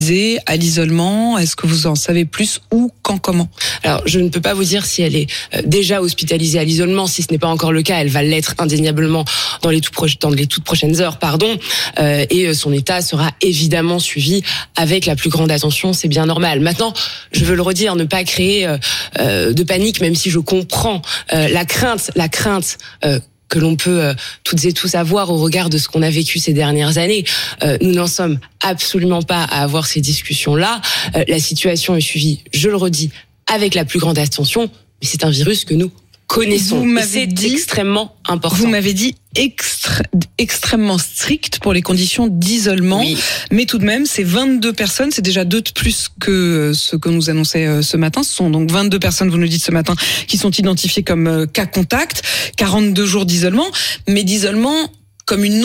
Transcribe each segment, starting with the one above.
à l'isolement? Est-ce que vous en savez plus? Où, quand, comment? Alors, je ne peux pas vous dire si elle est déjà hospitalisée à l'isolement. Si ce n'est pas encore le cas, elle va l'être indéniablement dans les toutes prochaines heures, et son état sera évidemment suivi avec la plus grande attention. C'est bien normal. Maintenant, je veux le redire, ne pas créer de panique, même si je comprends la crainte que l'on peut toutes et tous avoir au regard de ce qu'on a vécu ces dernières années. Nous n'en sommes absolument pas à avoir ces discussions-là. La situation est suivie, je le redis, avec la plus grande attention, mais c'est un virus que nous connaissons. C'est extrêmement important. Vous m'avez dit extrêmement strict pour les conditions d'isolement, oui. Mais tout de même, c'est 22 personnes, c'est déjà 2 de plus que ce que nous annonçait ce matin. Ce sont donc 22 personnes, vous nous dites ce matin, qui sont identifiées comme cas contact, 42 jours d'isolement, mais d'isolement comme une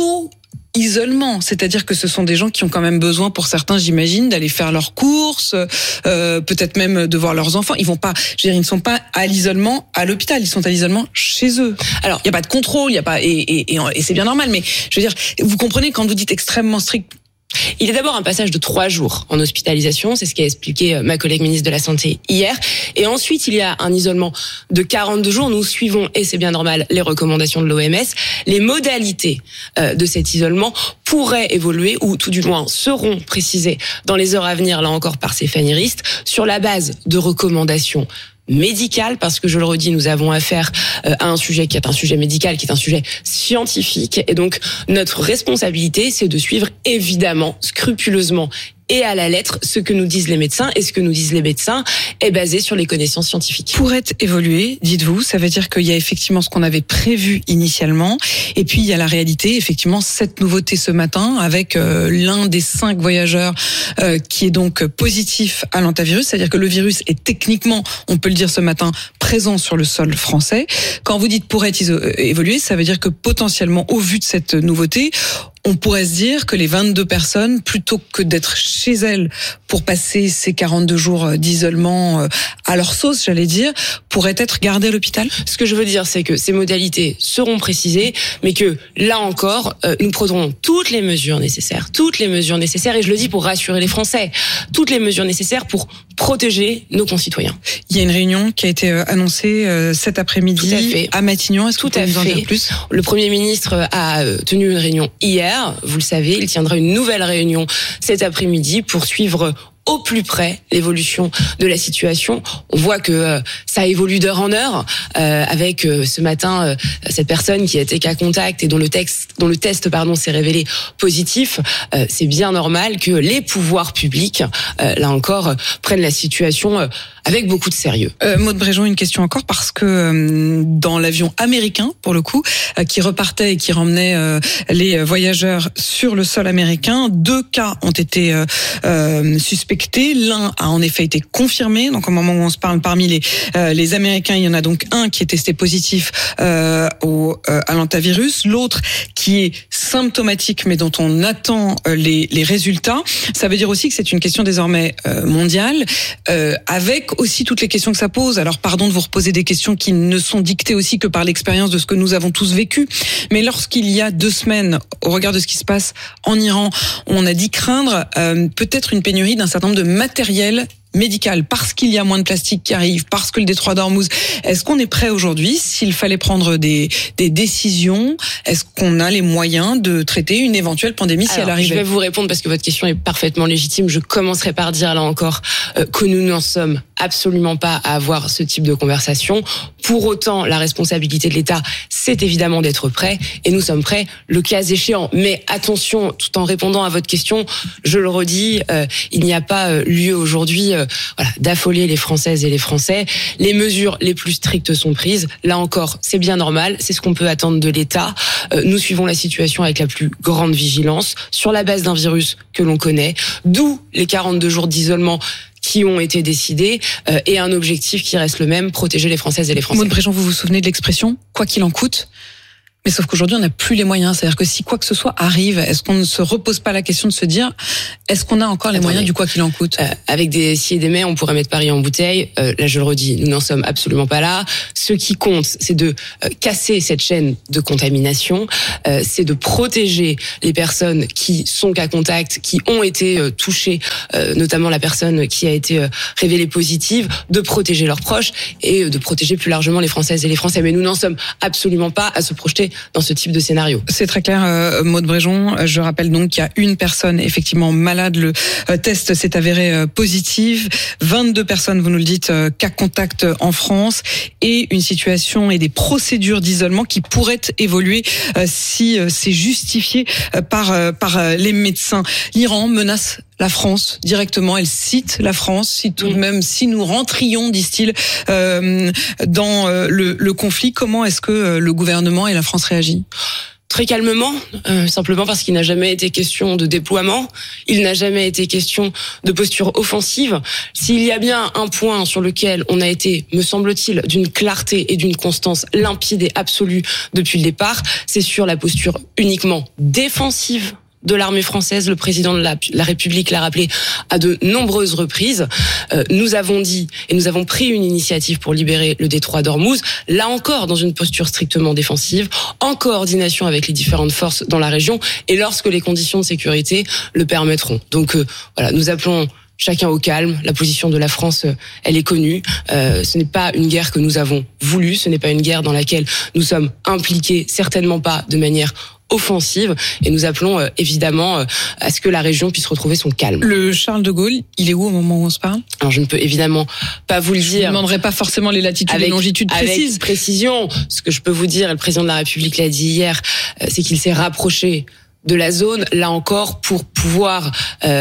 isolement, c'est-à-dire que ce sont des gens qui ont quand même besoin, pour certains, j'imagine, d'aller faire leurs courses, peut-être même de voir leurs enfants. Ils ne sont pas à l'isolement à l'hôpital, ils sont à l'isolement chez eux. Alors, il y a pas de contrôle, et c'est bien normal, mais je veux dire, vous comprenez quand vous dites extrêmement strict. Il est d'abord un passage de 3 jours en hospitalisation, c'est ce qu'a expliqué ma collègue ministre de la Santé hier. Et ensuite, il y a un isolement de 42 jours. Nous suivons, et c'est bien normal, les recommandations de l'OMS. Les modalités de cet isolement pourraient évoluer, ou tout du moins seront précisées dans les heures à venir, là encore par Stéphanie Rist, sur la base de recommandations médicale, parce que je le redis, nous avons affaire à un sujet qui est un sujet médical, qui est un sujet scientifique, et donc notre responsabilité, c'est de suivre évidemment, scrupuleusement et à la lettre ce que nous disent les médecins, et ce que nous disent les médecins est basé sur les connaissances scientifiques. Pourrait évoluer, dites-vous, ça veut dire qu'il y a effectivement ce qu'on avait prévu initialement, et puis il y a la réalité, effectivement, cette nouveauté ce matin avec l'un des 5 voyageurs qui est donc positif à l'hantavirus, c'est-à-dire que le virus est techniquement, on peut le dire ce matin, présent sur le sol français. Quand vous dites pourrait évoluer, ça veut dire que potentiellement, au vu de cette nouveauté, on pourrait se dire que les 22 personnes, plutôt que d'être chez elles pour passer ces 42 jours d'isolement à leur sauce, j'allais dire, pourraient être gardées à l'hôpital? Ce que je veux dire, c'est que ces modalités seront précisées, mais que, là encore, nous prendrons toutes les mesures nécessaires, et je le dis pour rassurer les Français, toutes les mesures nécessaires pour protéger nos concitoyens. Il y a une réunion qui a été annoncée cet après-midi à Matignon. Est-ce que vous pouvez nous en dire plus? Le Premier ministre a tenu une réunion hier. Vous le savez, il tiendra une nouvelle réunion cet après-midi pour suivre au plus près l'évolution de la situation. On voit que ça évolue d'heure en heure, avec ce matin cette personne qui a été cas contact et dont le test s'est révélé positif. C'est bien normal que les pouvoirs publics, là encore, prennent la situation avec beaucoup de sérieux. Maude Bréjon, une question encore, parce que dans l'avion américain, pour le coup, qui repartait et qui ramenait les voyageurs sur le sol américain, 2 cas ont été suspectés. L'un a en effet été confirmé. Donc au moment où on se parle, parmi les Américains, il y en a donc un qui est testé positif à l'hantavirus, l'autre qui est symptomatique mais dont on attend les résultats. Ça veut dire aussi que c'est une question désormais mondiale, avec aussi toutes les questions que ça pose. Alors pardon de vous reposer des questions qui ne sont dictées aussi que par l'expérience de ce que nous avons tous vécu, mais lorsqu'il y a 2 semaines, au regard de ce qui se passe en Iran, on a dit craindre peut-être une pénurie d'un certain nombre de matériel médical, parce qu'il y a moins de plastique qui arrive, parce que le détroit d'Ormuz. Est-ce qu'on est prêt aujourd'hui, s'il fallait prendre des décisions, est-ce qu'on a les moyens de traiter une éventuelle pandémie si elle arrive? Je vais vous répondre parce que votre question est parfaitement légitime. Je commencerai par dire là encore que nous n'en sommes absolument pas à avoir ce type de conversation. Pour autant, la responsabilité de l'État, c'est évidemment d'être prêt, et nous sommes prêts le cas échéant. Mais attention, tout en répondant à votre question, je le redis, il n'y a pas lieu aujourd'hui d'affoler les Françaises et les Français. Les mesures les plus strictes sont prises. Là encore, c'est bien normal, c'est ce qu'on peut attendre de l'État. Nous suivons la situation avec la plus grande vigilance, sur la base d'un virus que l'on connaît, d'où les 42 jours d'isolement qui ont été décidés, et un objectif qui reste le même, protéger les Françaises et les Français. Maude Bréjon, vous vous souvenez de l'expression « quoi qu'il en coûte » Mais sauf qu'aujourd'hui, on n'a plus les moyens. C'est-à-dire que si quoi que ce soit arrive, est-ce qu'on ne se repose pas la question de se dire, est-ce qu'on a encore les moyens du quoi qu'il en coûte? Avec des si et des mais, on pourrait mettre Paris en bouteille. Là, je le redis, nous n'en sommes absolument pas là. Ce qui compte, c'est de casser cette chaîne de contamination. C'est de protéger les personnes qui sont cas contact, qui ont été touchées, notamment la personne qui a été révélée positive, de protéger leurs proches et de protéger plus largement les Françaises et les Français. Mais nous n'en sommes absolument pas à se projeter dans ce type de scénario. C'est très clair, Maude Bréjon. Je rappelle donc qu'il y a une personne effectivement malade. Le test s'est avéré positif. 22 personnes, vous nous le dites, cas contact en France, et une situation et des procédures d'isolement qui pourraient évoluer si c'est justifié par les médecins. L'Iran menace la France directement, elle cite la France, si tout de même, si nous rentrions, disent-ils, dans le conflit. Comment est-ce que le gouvernement et la France réagit? Très calmement, simplement parce qu'il n'a jamais été question de déploiement, il n'a jamais été question de posture offensive. S'il y a bien un point sur lequel on a été, me semble-t-il, d'une clarté et d'une constance limpide et absolue depuis le départ, c'est sur la posture uniquement défensive de l'armée française. Le président de la République l'a rappelé à de nombreuses reprises. Nous avons dit et nous avons pris une initiative pour libérer le détroit d'Ormuz, là encore dans une posture strictement défensive, en coordination avec les différentes forces dans la région et lorsque les conditions de sécurité le permettront. Donc voilà, nous appelons chacun au calme. La position de la France, elle est connue. Ce n'est pas une guerre que nous avons voulu, ce n'est pas une guerre dans laquelle nous sommes impliqués, certainement pas de manière offensive, et nous appelons évidemment à ce que la région puisse retrouver son calme. Le Charles de Gaulle, il est où au moment où on se parle? Alors je ne peux évidemment pas vous le dire. Je ne demanderai pas forcément les latitudes et longitudes précises. Avec précision. Ce que je peux vous dire, et le président de la République l'a dit hier, c'est qu'il s'est rapproché de la zone, là encore, pour pouvoir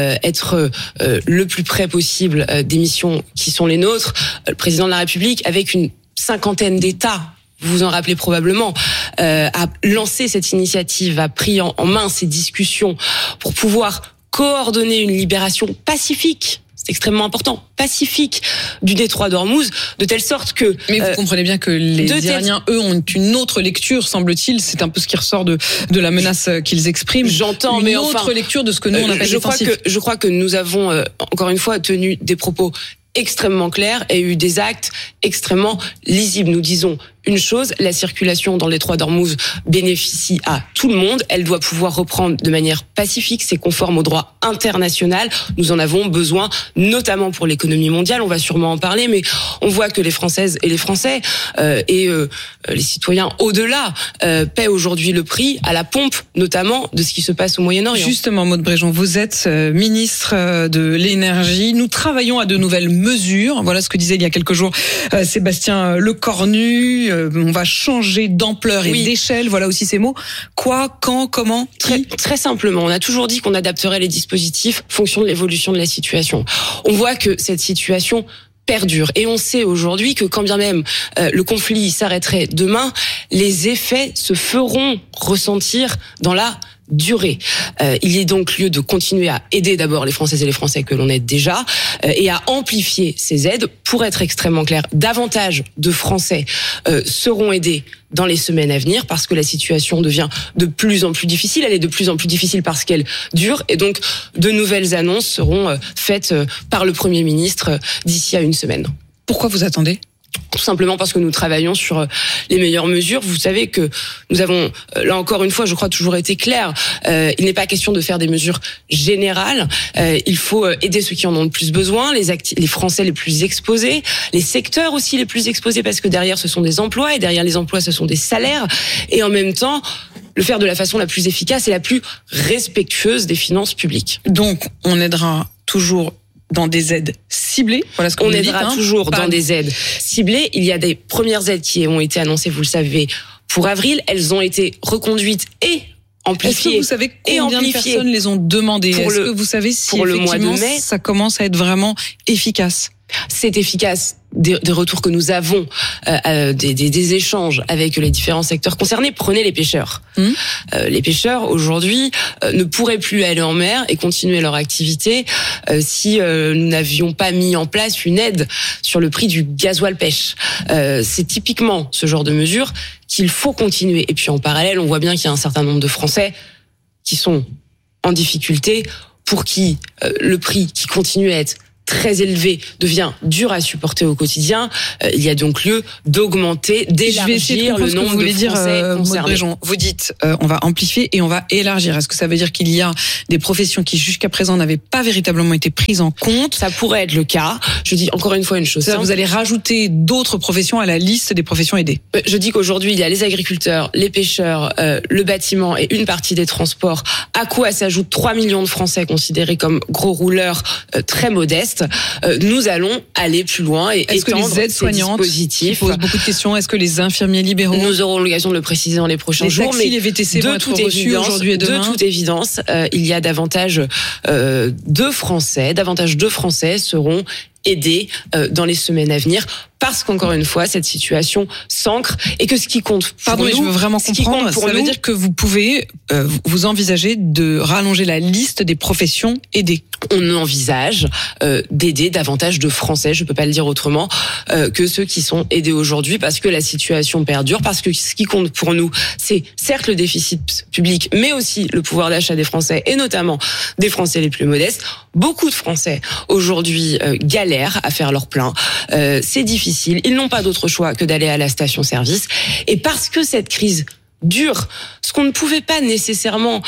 être le plus près possible des missions qui sont les nôtres. Le président de la République, avec une 50aine d'États, vous vous en rappelez probablement, a lancé cette initiative, a pris en main ces discussions pour pouvoir coordonner une libération pacifique. C'est extrêmement important, pacifique du détroit d'Ormuz, de telle sorte que... Mais vous comprenez bien que les Iraniens, eux, ont une autre lecture, semble-t-il. C'est un peu ce qui ressort de la menace qu'ils expriment. J'entends, mais enfin... Une autre lecture de ce que nous, on appelle défensif. Je crois que nous avons, encore une fois, tenu des propos extrêmement clairs et eu des actes extrêmement lisibles. Nous disons une chose, la circulation dans le détroit d'Ormuz bénéficie à tout le monde. Elle doit pouvoir reprendre de manière pacifique. C'est conforme au droit international. Nous en avons besoin, notamment pour l'économie mondiale. On va sûrement en parler, mais on voit que les Françaises et les Français et les citoyens au-delà paient aujourd'hui le prix à la pompe, notamment de ce qui se passe au Moyen-Orient. Justement, Maude Bréjon, vous êtes ministre de l'énergie. Nous travaillons à de nouvelles mesures. Voilà ce que disait il y a quelques jours Sébastien Lecornu. On va changer d'ampleur et d'échelle. Voilà aussi ces mots. Quoi, quand, comment, très simplement. On a toujours dit qu'on adapterait les dispositifs en fonction de l'évolution de la situation. On voit que cette situation perdure. Et on sait aujourd'hui que quand bien même le conflit s'arrêterait demain, les effets se feront ressentir dans la durée. Il y a donc lieu de continuer à aider d'abord les Françaises et les Français que l'on aide déjà et à amplifier ces aides. Pour être extrêmement clair, davantage de Français seront aidés dans les semaines à venir parce que la situation devient de plus en plus difficile. Elle est de plus en plus difficile parce qu'elle dure et donc de nouvelles annonces seront faites par le Premier ministre d'ici à une semaine. Pourquoi vous attendez ? Tout simplement parce que nous travaillons sur les meilleures mesures. Vous savez que nous avons, là encore une fois, je crois, toujours été clair. Il n'est pas question de faire des mesures générales. Il faut aider ceux qui en ont le plus besoin, les Français les plus exposés, les secteurs aussi les plus exposés, parce que derrière, ce sont des emplois, et derrière les emplois, ce sont des salaires. Et en même temps, le faire de la façon la plus efficace et la plus respectueuse des finances publiques. Donc, on aidera toujours dans des aides ciblées. Voilà ce qu'on aidera toujours dans des aides ciblées. Il y a des premières aides qui ont été annoncées, vous le savez, pour avril. Elles ont été reconduites et amplifiées. Est-ce que vous savez combien de personnes les ont demandées ? Est-ce que vous savez si effectivement ça commence à être vraiment efficace ? C'est efficace des retours que nous avons, des échanges avec les différents secteurs concernés, prenez les pêcheurs. Les pêcheurs aujourd'hui ne pourraient plus aller en mer et continuer leur activité si nous n'avions pas mis en place une aide sur le prix du gasoil pêche. C'est typiquement ce genre de mesure qu'il faut continuer. Et puis en parallèle, on voit bien qu'il y a un certain nombre de Français qui sont en difficulté, pour qui le prix qui continue à être très élevé devient dur à supporter au quotidien. Il y a donc lieu d'augmenter, d'élargir le nombre de Français concernés. Vous dites on va amplifier et on va élargir. Est-ce que ça veut dire qu'il y a des professions qui jusqu'à présent n'avaient pas véritablement été prises en compte? Ça pourrait être le cas. Je dis encore une fois une chose simple. Vous allez rajouter d'autres professions à la liste des professions aidées. Je dis qu'aujourd'hui, il y a les agriculteurs, les pêcheurs, le bâtiment et une partie des transports, à quoi s'ajoutent 3 millions de Français considérés comme gros rouleurs très modestes. Nous allons aller plus loin et étendre les aides-soignantes ces dispositifs. Posent beaucoup de questions. Est-ce que les infirmiers libéraux? Nous aurons l'occasion de le préciser dans les prochains jours. Mais les VTC vont être reçus aujourd'hui et demain. De toute évidence, il y a davantage de Français seront aidés dans les semaines à venir. Parce qu'encore une fois, cette situation s'ancre et que ce qui compte pour nous... je veux vraiment comprendre. Ça veut dire que vous pouvez vous envisager de rallonger la liste des professions aidées. On envisage d'aider davantage de Français, je peux pas le dire autrement, que ceux qui sont aidés aujourd'hui, parce que la situation perdure, parce que ce qui compte pour nous, c'est certes le déficit public, mais aussi le pouvoir d'achat des Français, et notamment des Français les plus modestes. Beaucoup de Français aujourd'hui galèrent à faire leur plein. C'est difficile. Ils n'ont pas d'autre choix que d'aller à la station-service. Et parce que cette crise dure, ce qu'on ne pouvait pas nécessairement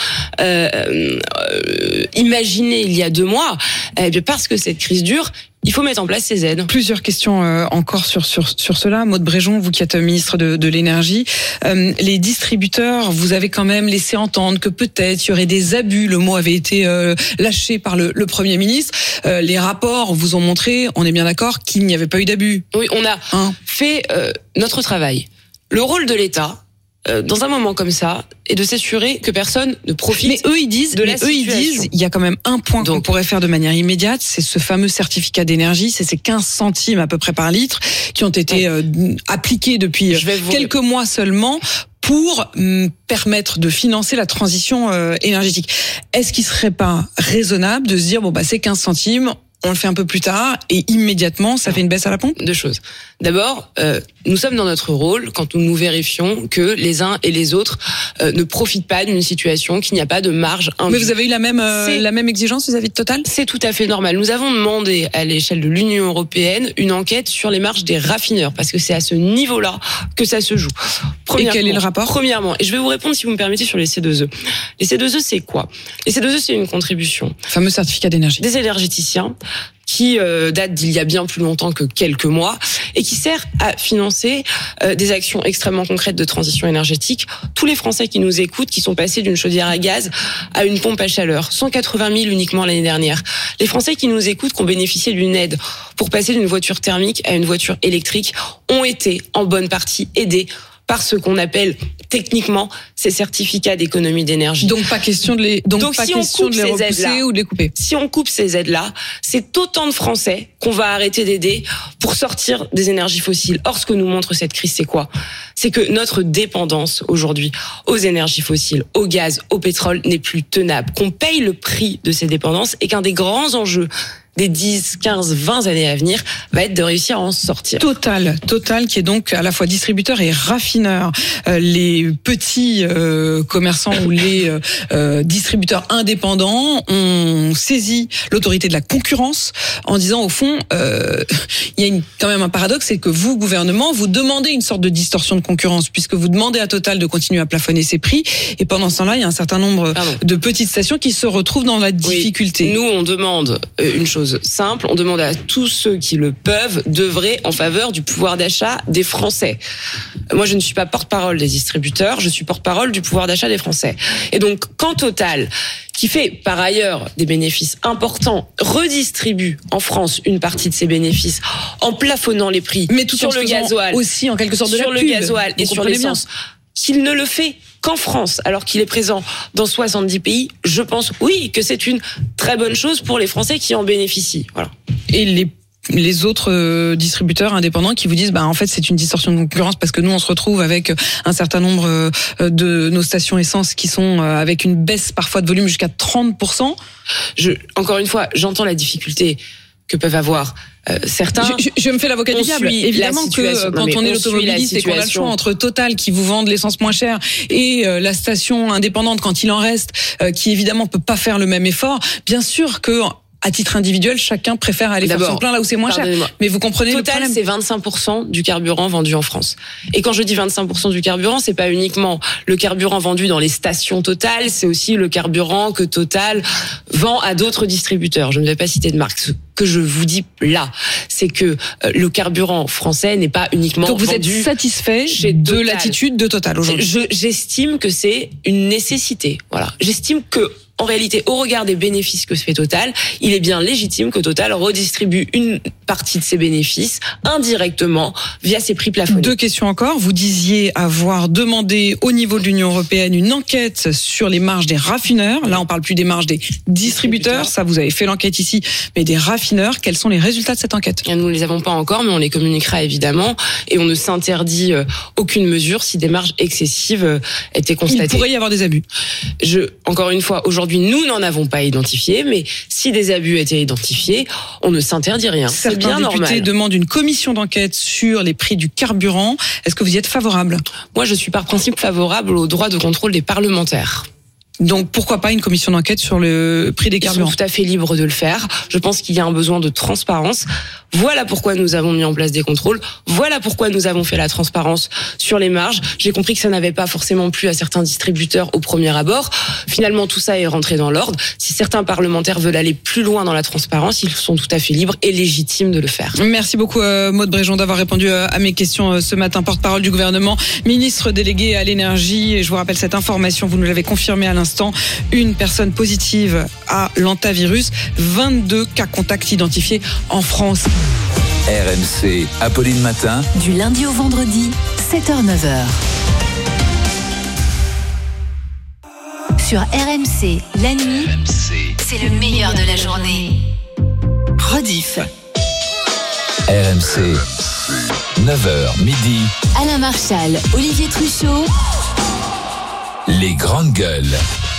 imaginer il y a 2 mois, parce que cette crise dure, il faut mettre en place ces aides. Plusieurs questions encore sur cela. Maude Bréjon, vous qui êtes ministre de l'énergie, les distributeurs, vous avez quand même laissé entendre que peut-être il y aurait des abus. Le mot avait été lâché par le Premier ministre. Les rapports vous ont montré, on est bien d'accord, qu'il n'y avait pas eu d'abus. Oui, on a fait notre travail. Le rôle de l'État, dans un moment comme ça, est de s'assurer que personne ne profite. Mais eux ils disent, il y a quand même un point qu'on pourrait faire de manière immédiate, c'est ce fameux certificat d'énergie, c'est ces 15 centimes à peu près par litre qui ont été appliqués depuis quelques mois seulement pour permettre de financer la transition énergétique. Est-ce qu'il serait pas raisonnable de se dire c'est 15 centimes, on le fait un peu plus tard et immédiatement ça fait une baisse à la pompe? 2 choses. D'abord, nous sommes dans notre rôle quand nous vérifions que les uns et les autres ne profitent pas d'une situation, qu'il n'y a pas de marge indue. Mais vous avez eu la même exigence vis-à-vis de Total? C'est tout à fait normal. Nous avons demandé à l'échelle de l'Union européenne une enquête sur les marges des raffineurs parce que c'est à ce niveau-là que ça se joue. Et quel est le rapport? Premièrement, et je vais vous répondre si vous me permettez sur les C2E. Les C2E, c'est quoi? Les C2E, c'est une contribution. Fameux certificat d'énergie. Des énergéticiens qui date d'il y a bien plus longtemps que quelques mois et qui sert à financer des actions extrêmement concrètes de transition énergétique. Tous les Français qui nous écoutent, qui sont passés d'une chaudière à gaz à une pompe à chaleur, 180 000 uniquement l'année dernière. Les Français qui nous écoutent, qui ont bénéficié d'une aide pour passer d'une voiture thermique à une voiture électrique, ont été en bonne partie aidés par ce qu'on appelle techniquement ces certificats d'économie d'énergie. Donc pas question de les repousser ou de les couper. Si on coupe ces aides-là, c'est autant de Français qu'on va arrêter d'aider pour sortir des énergies fossiles. Or, ce que nous montre cette crise, c'est quoi? C'est que notre dépendance aujourd'hui aux énergies fossiles, au gaz, au pétrole n'est plus tenable, qu'on paye le prix de ces dépendances et qu'un des grands enjeux des 10, 15, 20 années à venir va être de réussir à en sortir. Total qui est donc à la fois distributeur et raffineur. Les petits commerçants ou les distributeurs indépendants ont saisi l'autorité de la concurrence en disant au fond il y a quand même un paradoxe, c'est que vous, gouvernement, vous demandez une sorte de distorsion de concurrence puisque vous demandez à Total de continuer à plafonner ses prix et pendant ce temps-là, il y a un certain nombre de petites stations qui se retrouvent dans la difficulté. Oui. Nous, on demande une chose simple, on demande à tous ceux qui le peuvent d'œuvrer en faveur du pouvoir d'achat des Français. Moi, je ne suis pas porte-parole des distributeurs, je suis porte-parole du pouvoir d'achat des Français. Et donc, quand Total, qui fait par ailleurs des bénéfices importants, redistribue en France une partie de ses bénéfices en plafonnant les prix, mais tout sur le gasoil aussi en quelque sorte de sur le gasoil et sur l'essence, qu'il ne le fait qu'en France, alors qu'il est présent dans 70 pays, je pense, oui, que c'est une très bonne chose pour les Français qui en bénéficient. Voilà. Et les les autres distributeurs indépendants qui vous disent en fait c'est une distorsion de concurrence parce que nous on se retrouve avec un certain nombre de nos stations essence qui sont avec une baisse parfois de volume jusqu'à 30%. Encore une fois, j'entends la difficulté que peuvent avoir certains. Je me fais l'avocat du diable. Évidemment que quand on est l'automobiliste et qu'on a le choix entre Total qui vous vend de l'essence moins chère et la station indépendante quand il en reste, qui évidemment peut pas faire le même effort, bien sûr que à titre individuel, chacun préfère aller faire son plein là où c'est moins cher. Mais vous comprenez Total, le problème. c'est 25% du carburant vendu en France. Et quand je dis 25% du carburant, c'est pas uniquement le carburant vendu dans les stations Total, c'est aussi le carburant que Total vend à d'autres distributeurs. Je ne vais pas citer de marque. Ce que je vous dis là, c'est que le carburant français n'est pas uniquement vendu. Donc vous êtes satisfait de l'attitude de Total aujourd'hui? J'estime que c'est une nécessité. Voilà. J'estime que en réalité, au regard des bénéfices que se fait Total, il est bien légitime que Total redistribue une partie de ses bénéfices indirectement via ses prix plafonnés. 2 questions encore. Vous disiez avoir demandé au niveau de l'Union européenne une enquête sur les marges des raffineurs. Là, on parle plus des marges des distributeurs. Ça, vous avez fait l'enquête ici, mais des raffineurs. Quels sont les résultats de cette enquête? Nous ne les avons pas encore, mais on les communiquera évidemment. Et on ne s'interdit aucune mesure si des marges excessives étaient constatées. Il pourrait y avoir des abus. Encore une fois, aujourd'hui, nous n'en avons pas identifié, mais si des abus étaient identifiés, on ne s'interdit rien. C'est bien normal. Certains députés demandent une commission d'enquête sur les prix du carburant. Est-ce que vous y êtes favorable? Moi, je suis par principe favorable au droit de contrôle des parlementaires. Donc pourquoi pas une commission d'enquête sur le prix des carburants? Ils sont tout à fait libres de le faire. Je pense qu'il y a un besoin de transparence. Voilà pourquoi nous avons mis en place des contrôles. Voilà pourquoi nous avons fait la transparence sur les marges. J'ai compris que ça n'avait pas forcément plu à certains distributeurs au premier abord. Finalement, tout ça est rentré dans l'ordre. Si certains parlementaires veulent aller plus loin dans la transparence, ils sont tout à fait libres et légitimes de le faire. Merci beaucoup Maud Bréjon d'avoir répondu à mes questions ce matin. Porte-parole du gouvernement, ministre délégué à l'énergie. Et je vous rappelle cette information, vous nous l'avez confirmé à l'instant. Une personne positive à l'hantavirus, 22 cas contacts identifiés en France. RMC, Apolline Matin. Du lundi au vendredi, 7h-9h. Sur RMC, la nuit, c'est le meilleur de la journée. Rediff. RMC, 9h, midi. Alain Marchal, Olivier Truchot. Les grandes gueules.